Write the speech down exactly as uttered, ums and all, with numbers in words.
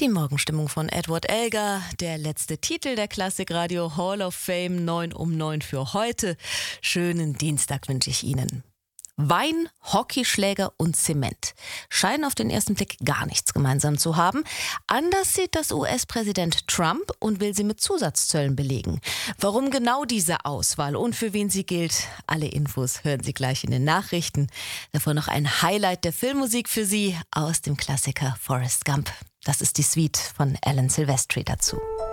Die Morgenstimmung von Edward Elgar, der letzte Titel der Klassikradio Hall of Fame, neun um neun für heute. Schönen Dienstag wünsche ich Ihnen. Wein, Hockeyschläger und Zement scheinen auf den ersten Blick gar nichts gemeinsam zu haben. Anders sieht das U S-Präsident Trump und will sie mit Zusatzzöllen belegen. Warum genau diese Auswahl und für wen sie gilt, alle Infos hören Sie gleich in den Nachrichten. Davor noch ein Highlight der Filmmusik für Sie aus dem Klassiker Forrest Gump. Das ist die Suite von Alan Silvestri dazu.